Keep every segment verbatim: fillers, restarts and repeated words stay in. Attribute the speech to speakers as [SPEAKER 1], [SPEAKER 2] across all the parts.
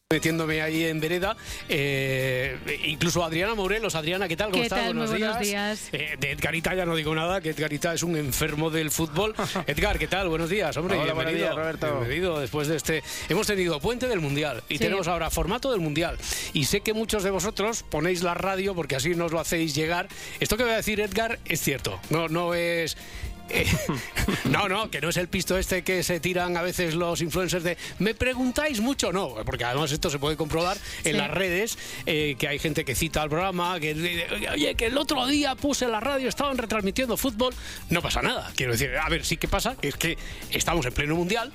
[SPEAKER 1] Metiéndome ahí en vereda, eh, incluso Adriana Morelos. Adriana, ¿qué tal? ¿Cómo estás?
[SPEAKER 2] Buenos,
[SPEAKER 1] buenos
[SPEAKER 2] días.
[SPEAKER 1] días. Eh, de Edgarita ya no digo nada, que Edgarita es un enfermo del fútbol. Edgar, ¿qué tal? Buenos días, hombre.
[SPEAKER 3] Hola,
[SPEAKER 1] bienvenido,
[SPEAKER 3] buenos días, Roberto.
[SPEAKER 1] Bienvenido después de este... Hemos tenido puente del Mundial y
[SPEAKER 2] sí.
[SPEAKER 1] tenemos ahora formato del Mundial. Y sé que muchos de vosotros ponéis la radio porque así nos lo hacéis llegar. Esto que voy a decir, Edgar, es cierto. No, no es... Eh, no, no, que no es el pisto este que se tiran a veces los influencers de me preguntáis mucho, no, porque además esto se puede comprobar en
[SPEAKER 2] sí.
[SPEAKER 1] las redes, eh, que hay gente que cita al programa, que oye, que el otro día puse la radio, estaban retransmitiendo fútbol, no pasa nada, quiero decir, a ver, sí que pasa, es que estamos en pleno mundial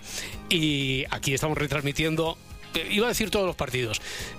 [SPEAKER 1] y aquí estamos retransmitiendo. Iba a decir todos los partidos.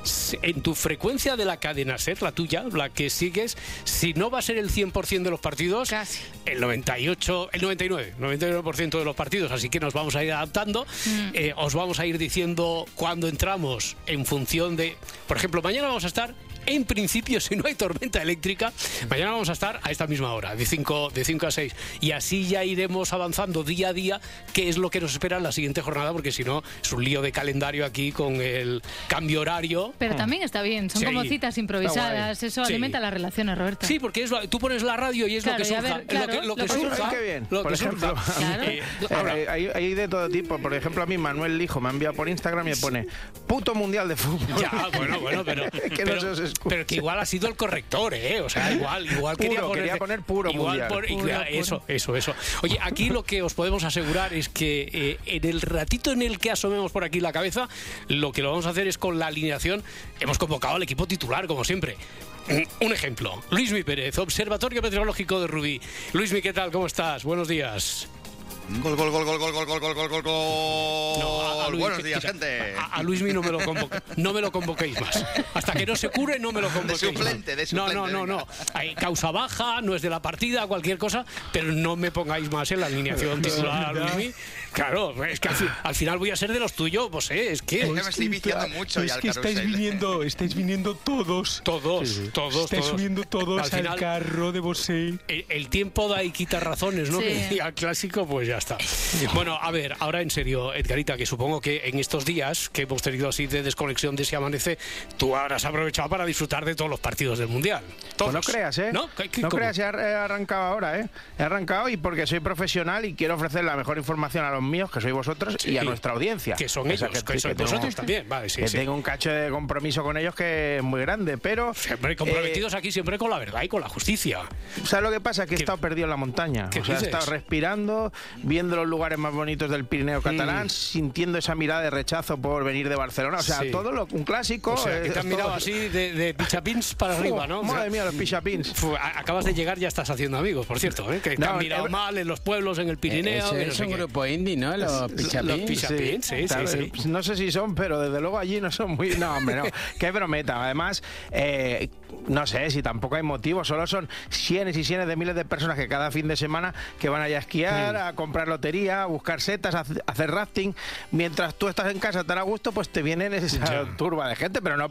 [SPEAKER 1] En tu frecuencia de la cadena SER, la tuya, la que sigues, si no va a ser el cien por ciento de los partidos,
[SPEAKER 2] casi
[SPEAKER 1] el noventa y ocho, el noventa y nueve, noventa y nueve por ciento de los partidos, así que nos vamos a ir adaptando. Mm. Eh, os vamos a ir diciendo cuándo entramos en función de... Por ejemplo, mañana vamos a estar... En principio, si no hay tormenta eléctrica, mañana vamos a estar a esta misma hora, de cinco a seis. Y así ya iremos avanzando día a día qué es lo que nos espera en la siguiente jornada, porque si no, es un lío de calendario aquí con el cambio horario.
[SPEAKER 2] Pero también está bien, son
[SPEAKER 1] sí.
[SPEAKER 2] como citas improvisadas, eso sí. alimenta las relaciones, Roberto.
[SPEAKER 1] Sí, porque es lo, tú pones la radio y es
[SPEAKER 2] claro,
[SPEAKER 1] lo que surja.
[SPEAKER 2] Ver, claro,
[SPEAKER 1] lo que, lo
[SPEAKER 2] lo
[SPEAKER 1] que
[SPEAKER 2] que
[SPEAKER 1] surja.
[SPEAKER 3] Qué bien.
[SPEAKER 1] Lo
[SPEAKER 3] por
[SPEAKER 1] que
[SPEAKER 3] ejemplo,
[SPEAKER 1] surja.
[SPEAKER 2] Claro.
[SPEAKER 1] Eh,
[SPEAKER 3] eh, hay, hay de todo tipo. Por ejemplo, a mí Manuel Lijo me ha enviado por Instagram y me pone puto mundial de fútbol.
[SPEAKER 1] Ya, bueno, bueno, pero,
[SPEAKER 3] que
[SPEAKER 1] pero,
[SPEAKER 3] no se
[SPEAKER 1] pero que igual ha sido el corrector, ¿eh? O sea, igual, igual
[SPEAKER 3] puro,
[SPEAKER 1] quería, poner,
[SPEAKER 3] quería poner puro
[SPEAKER 1] igual
[SPEAKER 3] mundial.
[SPEAKER 1] Por,
[SPEAKER 2] puro,
[SPEAKER 1] ya,
[SPEAKER 2] puro.
[SPEAKER 1] Eso, eso, eso. Oye, aquí lo que os podemos asegurar es que eh, en el ratito en el que asomemos por aquí la cabeza, lo que lo vamos a hacer es con la alineación. Hemos convocado al equipo titular, como siempre. Un ejemplo, Luismi Pérez, Observatorio Meteorológico de Rubí. Luismi, ¿qué tal? ¿Cómo estás? Buenos días.
[SPEAKER 4] Gol, gol, gol, gol, gol, gol, gol, gol, gol, gol, gol.
[SPEAKER 1] No, a, a Luis,
[SPEAKER 4] Buenos días,
[SPEAKER 1] quita,
[SPEAKER 4] gente.
[SPEAKER 1] A, a Luismi no me lo convoque, no me lo convoquéis más. Hasta que no se cure, no me lo convoquéis.
[SPEAKER 4] De suplente, de suplente.
[SPEAKER 1] No, no, no, no. Hay causa baja, no es de la partida, cualquier cosa, pero no me pongáis más en la alineación titular, Luismi. Claro, es que al, fi, al final voy a ser de los tuyos, pues eh, es que...
[SPEAKER 4] Es que me estoy viciando mucho
[SPEAKER 5] es
[SPEAKER 4] ya al
[SPEAKER 5] que estáis
[SPEAKER 4] carrusel.
[SPEAKER 5] viniendo, estáis viniendo todos.
[SPEAKER 1] Todos, sí, sí. todos,
[SPEAKER 5] Estáis
[SPEAKER 1] todos.
[SPEAKER 5] subiendo todos
[SPEAKER 1] al,
[SPEAKER 5] al
[SPEAKER 1] final,
[SPEAKER 5] carro de Bosé.
[SPEAKER 1] El, el tiempo da y quita razones, ¿no?
[SPEAKER 2] Sí.
[SPEAKER 1] Que decía el clásico, pues ya está. Bueno, a ver, ahora en serio, Edgarita, que supongo que en estos días que hemos tenido así de desconexión de Si Amanece, tú habrás aprovechado para disfrutar de todos los partidos del Mundial. Todos.
[SPEAKER 3] Pues no creas, ¿eh?
[SPEAKER 1] No, ¿Qué, qué,
[SPEAKER 3] no
[SPEAKER 1] cómo?
[SPEAKER 3] creas, he arrancado ahora, ¿eh? He arrancado y porque soy profesional y quiero ofrecer la mejor información a los míos, que sois vosotros,
[SPEAKER 1] sí.
[SPEAKER 3] y a nuestra audiencia.
[SPEAKER 1] Que son
[SPEAKER 3] o
[SPEAKER 1] ellos,
[SPEAKER 3] sea,
[SPEAKER 1] que,
[SPEAKER 3] que,
[SPEAKER 1] que sois
[SPEAKER 3] que
[SPEAKER 1] vosotros
[SPEAKER 3] tengo,
[SPEAKER 1] también. Vale, sí,
[SPEAKER 3] que
[SPEAKER 1] sí.
[SPEAKER 3] tengo un cacho de compromiso con ellos que es muy grande, pero...
[SPEAKER 1] Siempre comprometidos eh, aquí siempre con la verdad y con la justicia.
[SPEAKER 3] ¿Sabes lo que pasa? Que he
[SPEAKER 1] ¿Qué?
[SPEAKER 3] estado perdido en la montaña.
[SPEAKER 1] ¿Qué
[SPEAKER 3] o sea,
[SPEAKER 1] dices?
[SPEAKER 3] he estado respirando, viendo los lugares más bonitos del Pirineo catalán, mm. sintiendo esa mirada de rechazo por venir de Barcelona. O sea, sí. todo lo, un clásico.
[SPEAKER 1] O sea, que te han mirado
[SPEAKER 3] todo...
[SPEAKER 1] así de, de pichapins para arriba, ¿no?
[SPEAKER 3] Madre mía, los pichapins.
[SPEAKER 1] Acabas de llegar, ya estás haciendo amigos, por cierto, ¿eh? Que te no, han mirado eh, mal en los pueblos, en el Pirineo.
[SPEAKER 6] Eh,
[SPEAKER 1] no
[SPEAKER 6] es
[SPEAKER 1] sé
[SPEAKER 6] un
[SPEAKER 1] qué.
[SPEAKER 6] grupo indie, ¿no? Los pichapins.
[SPEAKER 1] Los pichapins, sí, sí,
[SPEAKER 3] claro,
[SPEAKER 1] sí, sí.
[SPEAKER 3] No sé si son, pero desde luego allí no son muy... No, hombre, no. Qué brometa. Además, eh, no sé si tampoco hay motivo. Solo son cienes y cienes de miles de personas que cada fin de semana que van allá a esquiar, mm. a comprar lotería, a buscar setas, a hacer rafting. Mientras tú estás en casa tan a gusto, pues te vienen esa ya. turba de gente, pero no